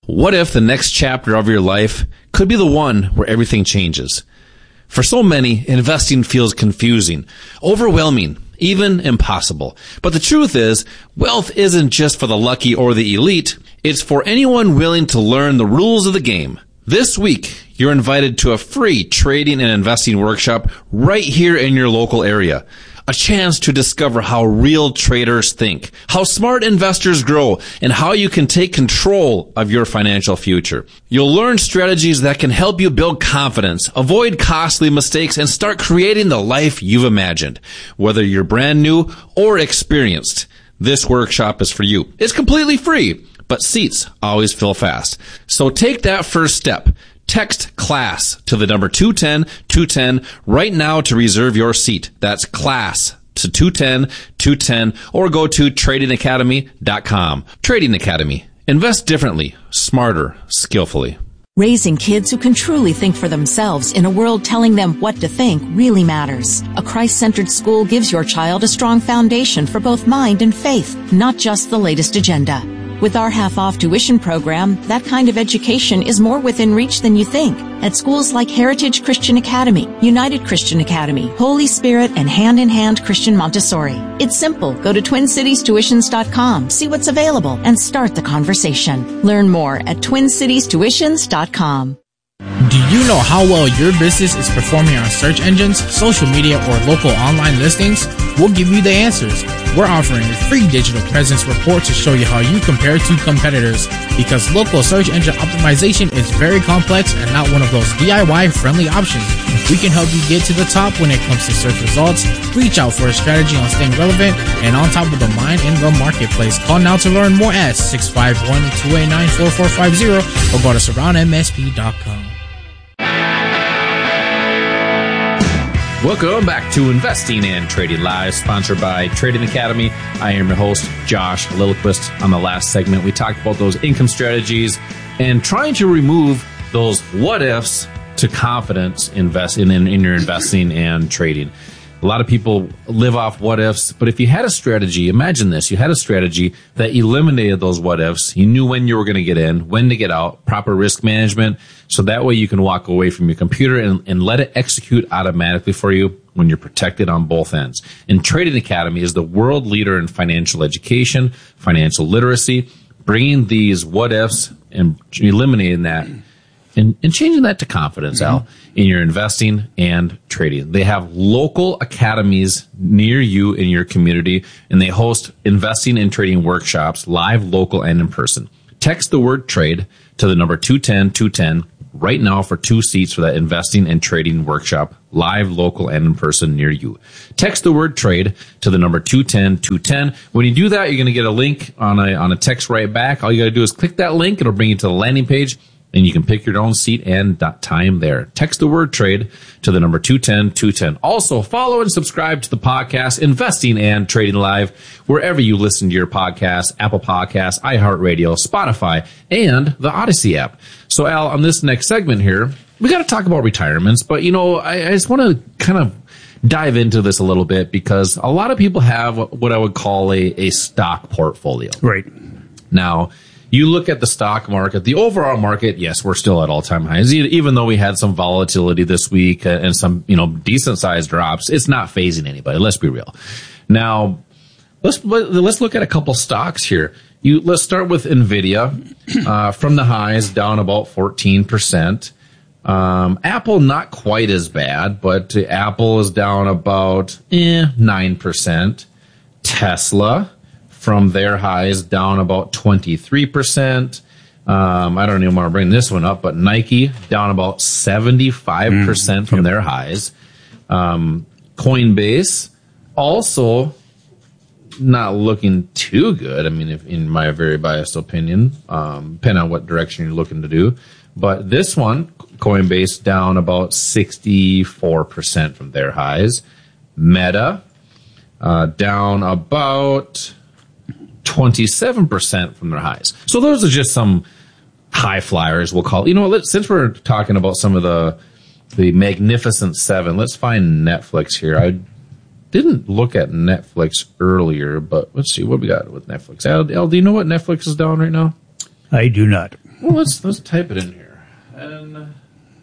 What if the next chapter of your life could be the one where everything changes? For so many, investing feels confusing, overwhelming, even impossible. But the truth is, wealth isn't just for the lucky or the elite. It's for anyone willing to learn the rules of the game. This week, you're invited to a free trading and investing workshop right here in your local area. A chance to discover how real traders think, how smart investors grow, and how you can take control of your financial future. You'll learn strategies that can help you build confidence, avoid costly mistakes, and start creating the life you've imagined. Whether you're brand new or experienced, this workshop is for you. It's completely free, but seats always fill fast. So take that first step. Text CLASS to the number 210-210 right now to reserve your seat. That's CLASS to 210-210 or go to tradingacademy.com. Trading Academy. Invest differently, smarter, skillfully. Raising kids who can truly think for themselves in a world telling them what to think really matters. A Christ-centered school gives your child a strong foundation for both mind and faith, not just the latest agenda. With our half-off tuition program, that kind of education is more within reach than you think. At schools like Heritage Christian Academy, United Christian Academy, Holy Spirit, and Hand in Hand Christian Montessori. It's simple. Go to TwinCitiesTuitions.com, see what's available, and start the conversation. Learn more at TwinCitiesTuitions.com. Do you know how well your business is performing on search engines, social media, or local online listings? We'll give you the answers. We're offering a free digital presence report to show you how you compare to competitors, because local search engine optimization is very complex and not one of those DIY-friendly options. We can help you get to the top when it comes to search results. Reach out for a strategy on staying relevant and on top of the mind in the marketplace. Call now to learn more at 651-289-4450 or go to surroundmsp.com. Welcome back to Investing and Trading Live, sponsored by Trading Academy. I am your host, Josh Lillquist. On the last segment, we talked about those income strategies and trying to remove those what-ifs to confidence in your investing and trading. A lot of people live off what-ifs, but if you had a strategy, imagine this, you had a strategy that eliminated those what-ifs. You knew when you were going to get in, when to get out, proper risk management, so that way you can walk away from your computer and let it execute automatically for you when you're protected on both ends. And Trading Academy is the world leader in financial education, financial literacy, bringing these what-ifs and eliminating that and changing that to confidence, Al, in your investing and trading. They have local academies near you in your community, and they host investing and trading workshops, live, local, and in person. Text the word trade to the number 210-210 right now for 2 seats for that investing and trading workshop, live, local, and in person near you. Text the word trade to the number 210-210. When you do that, you're going to get a link on a text right back. All you got to do is click that link. It'll bring you to the landing page, and you can pick your own seat and time there. Text the word trade to the number 210-210. Also, follow and subscribe to the podcast, Investing and Trading Live, wherever you listen to your podcasts, Apple Podcasts, iHeartRadio, Spotify, and the Odyssey app. So, Al, on this next segment here, we got to talk about retirements, but, I just want to kind of dive into this a little bit because a lot of people have what I would call a stock portfolio. Right. Now, you look at the stock market, the overall market, yes, we're still at all-time highs. Even though we had some volatility this week and some, decent-sized drops, it's not phasing anybody. Let's be real. Now, let's look at a couple stocks here. Let's start with NVIDIA, from the highs down about 14%. Apple, not quite as bad, but Apple is down about 9%. Tesla, from their highs, down about 23%. I don't even want to bring this one up, but Nike down about 75% from their highs. Coinbase also not looking too good. I mean, in my very biased opinion, depending on what direction you're looking to do. But this one, Coinbase, down about 64% from their highs. Meta, down about 27% from their highs. So those are just some high flyers, we'll call it. Since we're talking about some of the Magnificent Seven, let's find Netflix here. I didn't look at Netflix earlier, but let's see what we got with Netflix. Al, do you know what Netflix is down right now? I do not. Well, let's type it in here. And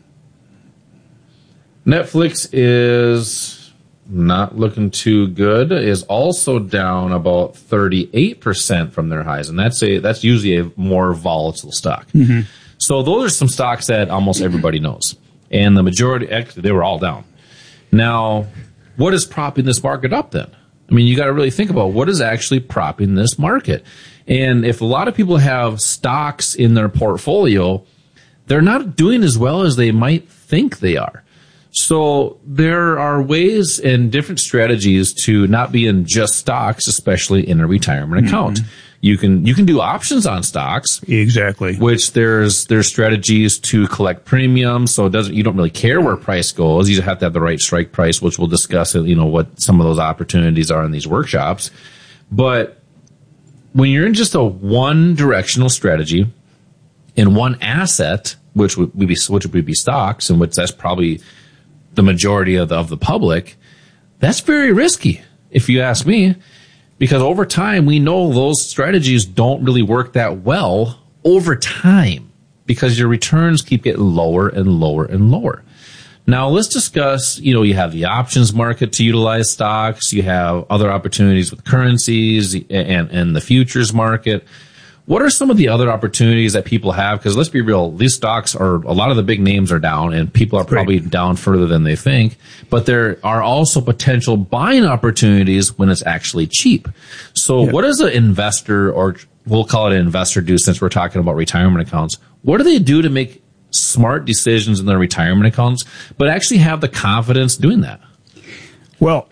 Netflix is not looking too good. Is also down about 38% from their highs, and that's usually a more volatile stock. Mm-hmm. So those are some stocks that almost everybody knows, and the majority, actually, they were all down. Now, what is propping this market up then? I mean, you got to really think about what is actually propping this market. And if a lot of people have stocks in their portfolio, they're not doing as well as they might think they are. So there are ways and different strategies to not be in just stocks, especially in a retirement account. You can do options on stocks. Exactly. Which there's strategies to collect premiums, so you don't really care where price goes. You just have to have the right strike price, which we'll discuss, what some of those opportunities are in these workshops. But when you're in just a one directional strategy in one asset, which would be stocks, and which that's probably the majority of the public, that's very risky, if you ask me. Because over time, we know those strategies don't really work that well over time because your returns keep getting lower and lower and lower. Now, let's discuss, you have the options market to utilize stocks. You have other opportunities with currencies and the futures market. What are some of the other opportunities that people have? Because let's be real, these stocks a lot of the big names are down, and people are probably down further than they think. But there are also potential buying opportunities when it's actually cheap. So what does an investor, or we'll call it an investor, do since we're talking about retirement accounts? What do they do to make smart decisions in their retirement accounts, but actually have the confidence doing that? Well,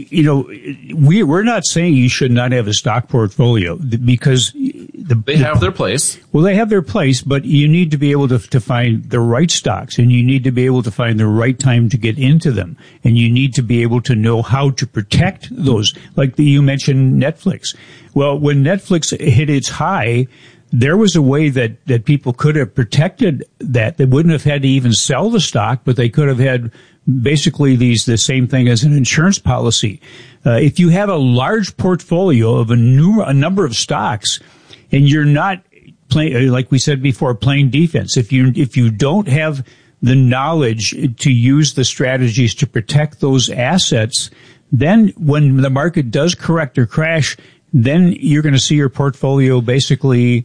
we're not saying you should not have a stock portfolio because they have their place. Well, they have their place, but you need to be able to find the right stocks, and you need to be able to find the right time to get into them, and you need to be able to know how to protect those. Like you mentioned Netflix. Well, when Netflix hit its high, there was a way that people could have protected that. They wouldn't have had to even sell the stock, but they could have had basically the same thing as an insurance policy. If you have a large portfolio of a number of stocks, and you're not playing, like we said before, playing defense, if you don't have the knowledge to use the strategies to protect those assets, then when the market does correct or crash, then you're going to see your portfolio basically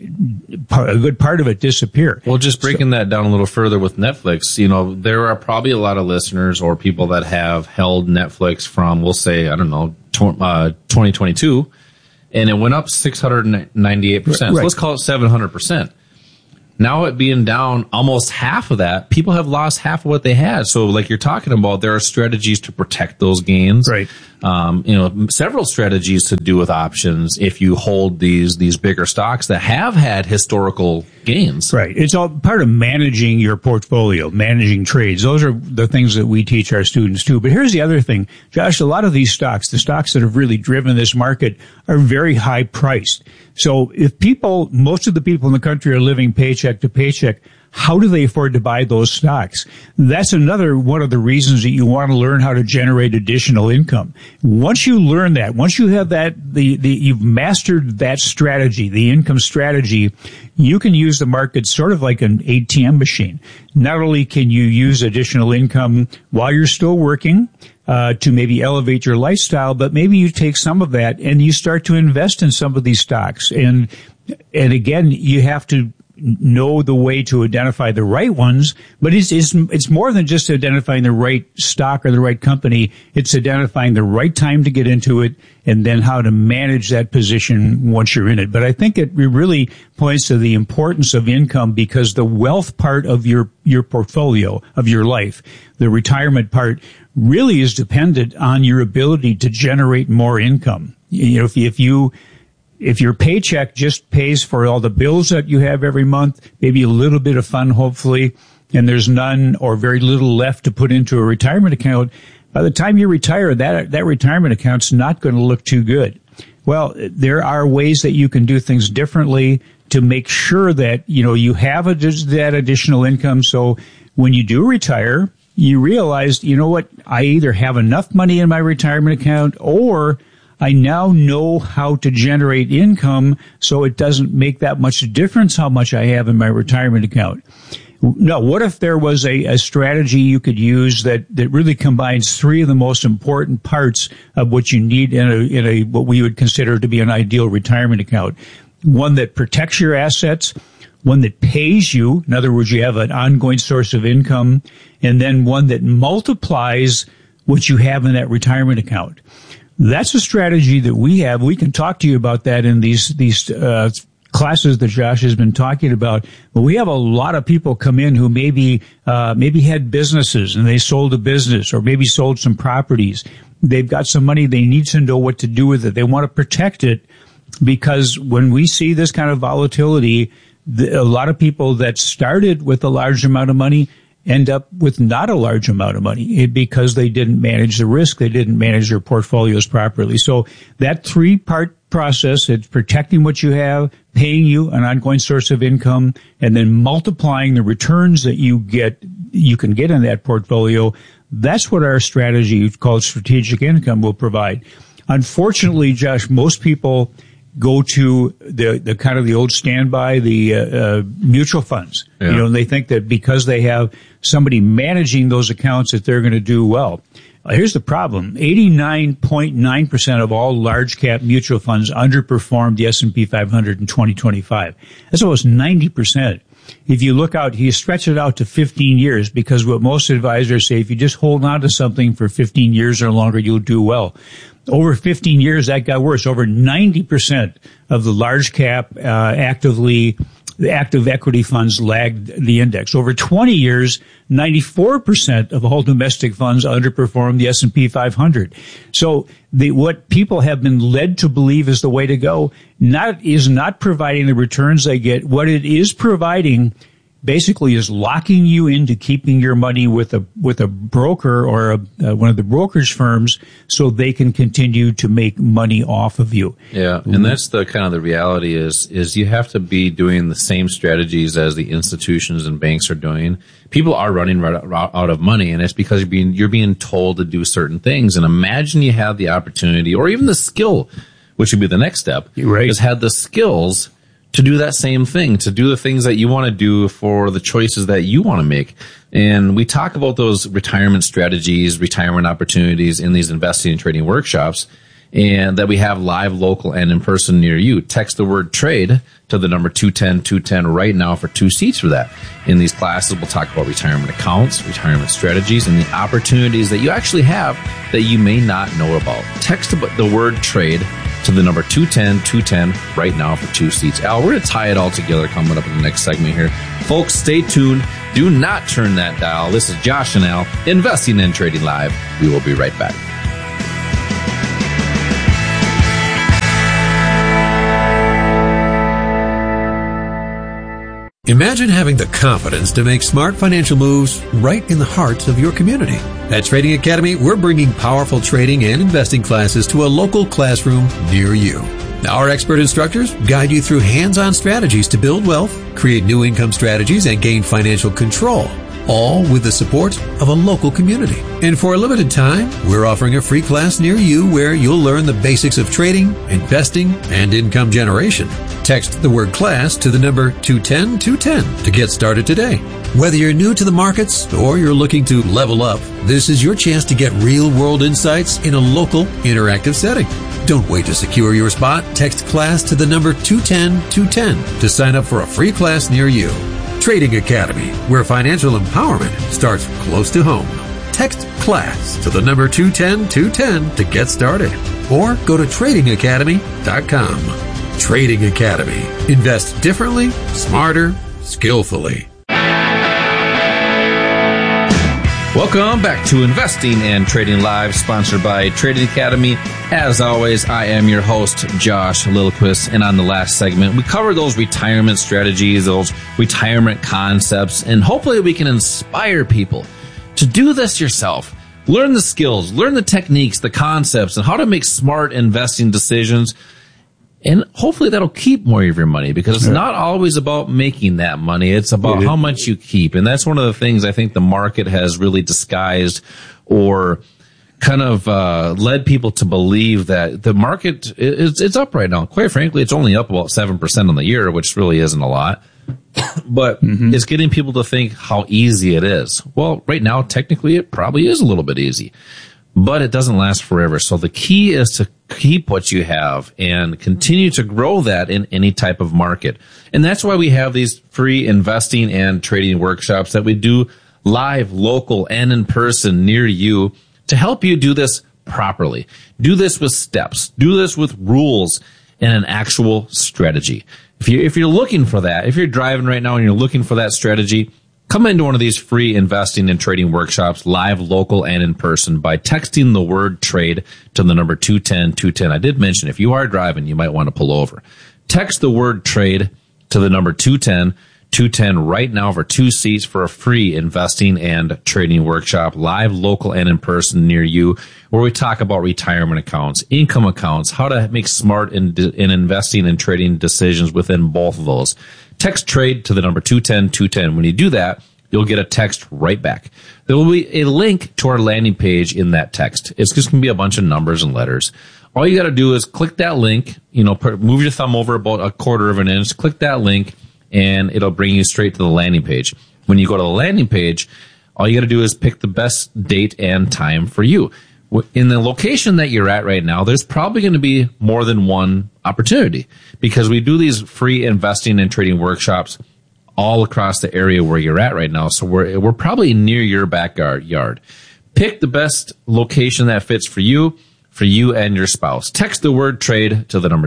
a good part of it disappear. Well, just breaking that down a little further with Netflix, there are probably a lot of listeners or people that have held Netflix from, we'll say, 2022, and it went up 698%. Right. So let's call it 700%. Now it being down almost half of that, people have lost half of what they had. So like you're talking about, there are strategies to protect those gains. Right. Several strategies to do with options if you hold these bigger stocks that have had historical gains. Right. It's all part of managing your portfolio, managing trades. Those are the things that we teach our students too. But here's the other thing, Josh, a lot of these stocks, the stocks that have really driven this market, are very high priced. So if most of the people in the country are living paycheck to paycheck, how do they afford to buy those stocks? That's another one of the reasons that you want to learn how to generate additional income. Once you learn that, once you have that, you've mastered that strategy, the income strategy, you can use the market sort of like an ATM machine. Not only can you use additional income while you're still working, to maybe elevate your lifestyle, but maybe you take some of that and you start to invest in some of these stocks. And again, you have to know the way to identify the right ones, but it's more than just identifying the right stock or the right company. It's identifying the right time to get into it and then how to manage that position once you're in it. But I think it really points to the importance of income, because the wealth part of your portfolio, of your life, the retirement part, really is dependent on your ability to generate more income. If your paycheck just pays for all the bills that you have every month, maybe a little bit of fun, hopefully, and there's none or very little left to put into a retirement account, by the time you retire, that retirement account's not going to look too good. Well, there are ways that you can do things differently to make sure that, you have that additional income. So when you do retire, you realize, I either have enough money in my retirement account, or I now know how to generate income, so it doesn't make that much difference how much I have in my retirement account. No, what if there was a strategy you could use that really combines three of the most important parts of what you need in a what we would consider to be an ideal retirement account? One that protects your assets, one that pays you, in other words, you have an ongoing source of income, and then one that multiplies what you have in that retirement account. That's a strategy that we have. We can talk to you about that in these classes that Josh has been talking about. But we have a lot of people come in who maybe had businesses and they sold a business or maybe sold some properties. They've got some money. They need to know what to do with it. They want to protect it because when we see this kind of volatility, a lot of people that started with a large amount of money end up with not a large amount of money because they didn't manage the risk. They didn't manage their portfolios properly. So that three-part process, it's protecting what you have, paying you an ongoing source of income, and then multiplying the returns that you can get in that portfolio. That's what our strategy called strategic income will provide. Unfortunately, Josh, most people go to the kind of the old standby, the mutual funds. Yeah. And they think that because they have somebody managing those accounts that they're going to do well. Here's the problem. 89.9% of all large cap mutual funds underperformed the S&P 500 in 2025. That's almost 90%. If you look out, you stretch it out to 15 years because what most advisors say, if you just hold on to something for 15 years or longer, you'll do well. Over 15 years, that got worse. Over 90% of the large cap, active equity funds lagged the index. Over 20 years, 94% of all domestic funds underperformed the S&P 500. So what people have been led to believe is the way to go is not providing the returns they get. What it is providing basically is locking you into keeping your money with a broker or one of the brokerage firms so they can continue to make money off of you. Yeah, and that's the kind of the reality is you have to be doing the same strategies as the institutions and banks are doing. People are running right out of money, and it's because you're being told to do certain things. And imagine you have the opportunity or even the skill, which would be the next step, right, is have the skills to do that same thing, to do the things that you want to do for the choices that you want to make. And we talk about those retirement strategies, retirement opportunities in these investing and trading workshops, and that we have live, local, and in person near you. Text the word trade to the number 210-210 right now for 2 seats for that. In these classes, we'll talk about retirement accounts, retirement strategies, and the opportunities that you actually have that you may not know about. Text the word trade to the number 210-210 right now for 2 seats. Al, we're going to tie it all together coming up in the next segment here. Folks, stay tuned. Do not turn that dial. This is Josh and Al, Investing and Trading Live. We will be right back. Imagine having the confidence to make smart financial moves right in the heart of your community. At Trading Academy, we're bringing powerful trading and investing classes to a local classroom near you. Our expert instructors guide you through hands-on strategies to build wealth, create new income strategies, and gain financial control, all with the support of a local community. And for a limited time, we're offering a free class near you where you'll learn the basics of trading, investing, and income generation. Text the word class to the number 210-210 to get started today. Whether you're new to the markets or you're looking to level up, this is your chance to get real-world insights in a local, interactive setting. Don't wait to secure your spot. Text class to the number 210-210 to sign up for a free class near you. Trading Academy, where financial empowerment starts close to home. Text class to the number 210-210 to get started. Or go to tradingacademy.com. Trading Academy. Invest differently, smarter, skillfully. Welcome back to Investing and Trading Live, sponsored by Trading Academy. As always, I am your host, Josh Lillquist, and on the last segment, we covered those retirement strategies, those retirement concepts, and hopefully we can inspire people to do this yourself. Learn the skills, learn the techniques, the concepts, and how to make smart investing decisions. And hopefully that'll keep more of your money, because it's not always about making that money. It's about how much you keep. And that's one of the things I think the market has really disguised or kind of led people to believe that the market it's up right now. Quite frankly, it's only up about 7% on the year, which really isn't a lot. But it's getting people to think how easy it is. Well, right now, technically, it probably is a little bit easy, but it doesn't last forever. So the key is to keep what you have and continue to grow that in any type of market. And that's why we have these free investing and trading workshops that we do live, local, and in person near you to help you do this properly. Do this with steps. Do this with rules and an actual strategy. If you're looking for that, if you're driving right now and you're looking for that strategy, come into one of these free investing and trading workshops, live, local, and in person by texting the word trade to the number 210-210. I did mention if you are driving, you might want to pull over. Text the word trade to the number 210-210 right now for 2 seats for a free investing and trading workshop, live, local, and in person near you, where we talk about retirement accounts, income accounts, how to make smart in investing and trading decisions within both of those. Text trade to the number 210-210. When you do that, you'll get a text right back. There will be a link to our landing page in that text. It's just going to be a bunch of numbers and letters. All you got to do is click that link, move your thumb over about 1/4 of an inch, click that link, and it'll bring you straight to the landing page. When you go to the landing page, all you got to do is pick the best date and time for you. In the location that you're at right now, there's probably going to be more than one opportunity because we do these free investing and trading workshops all across the area where you're at right now. So we're probably near your backyard. Pick the best location that fits for you and your spouse. Text the word trade to the number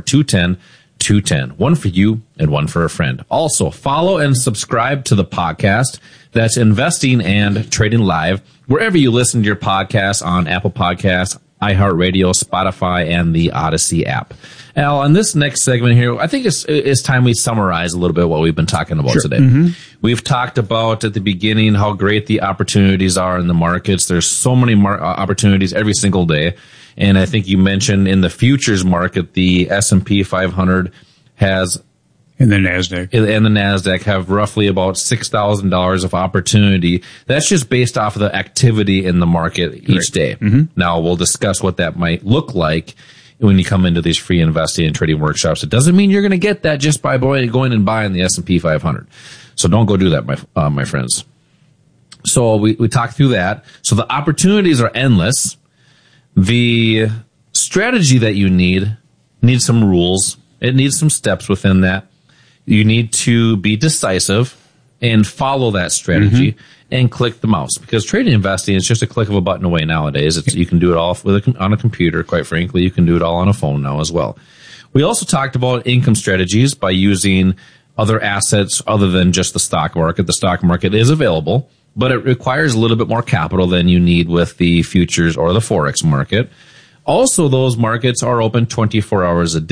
210-210. One for you and one for a friend. Also, follow and subscribe to the podcast. That's Investing and Trading Live, wherever you listen to your podcasts on Apple Podcasts, iHeartRadio, Spotify, and the Odyssey app. Al, on this next segment here, I think it's time we summarize a little bit what we've been talking about today. We've talked about at the beginning how great the opportunities are in the markets. There's so many opportunities every single day. And I think you mentioned in the futures market, the S&P 500 has... And the NASDAQ have roughly about $6,000 of opportunity. That's just based off of the activity in the market each day. Now, we'll discuss what that might look like when you come into these free investing and trading workshops. It doesn't mean you're going to get that just by going and buying the S&P 500. So don't go do that, my friends. So we talked through that. So the opportunities are endless. The strategy that you needs some rules. It needs some steps within that. You need to be decisive and follow that strategy and click the mouse, because trading and investing is just a click of a button away nowadays. You can do it all on a computer. Quite frankly, you can do it all on a phone now as well. We also talked about income strategies by using other assets other than just the stock market. The stock market is available, but it requires a little bit more capital than you need with the futures or the Forex market. Also, those markets are open 24 hours a day.